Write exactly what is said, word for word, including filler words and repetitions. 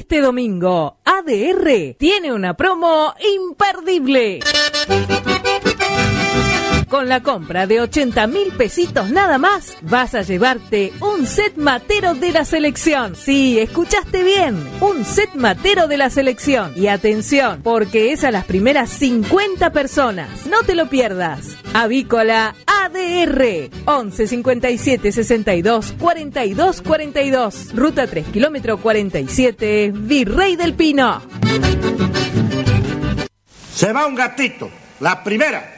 Este domingo, A D R tiene una promo imperdible. Con la compra de ochenta mil pesitos nada más, vas a llevarte un set matero de la selección. Sí, escuchaste bien, un set matero de la selección. Y atención, porque es a las primeras cincuenta personas. No te lo pierdas. Avícola A D R, once cincuenta y siete sesenta y dos cuarenta y dos cuarenta y dos, ruta tres, kilómetro cuarenta y siete, Virrey del Pino. Se va un gatito, la primera.